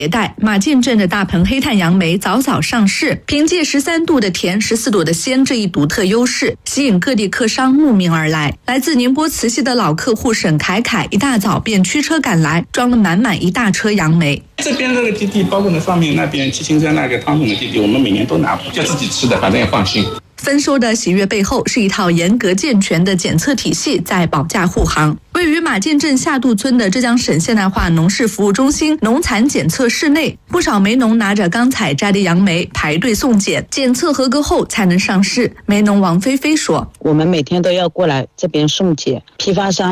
迭代，马涧镇的大棚黑炭杨梅早早上市，凭借13度的甜、14度的鲜这一独特优势，吸引各地客商慕名而来。来自宁波慈溪的老客户沈凯凯一大早便驱车赶来，装了满满一大车杨梅。 这边这个基地，包括上面那边七星山那个汤总的基地，我们每年都拿，就自己吃的，反正也放心。 丰收的喜悦背后是一套严格健全的检测体系在保驾护航。位于马涧镇下渡村的浙江省现代化农事服务中心农残检测室内，不少梅农拿着刚采摘的杨梅排队送检，检测合格后才能上市。梅农王菲菲说：“ 我们每天都要过来这边送检，批发商